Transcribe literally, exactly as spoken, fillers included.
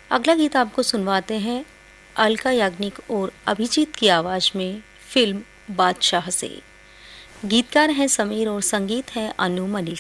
अगला गीत आपको सुनवाते हैं अलका याग्निक और अभिजीत की आवाज़ में फिल्म बादशाह से। गीतकार हैं समीर और संगीत है अनु मलिक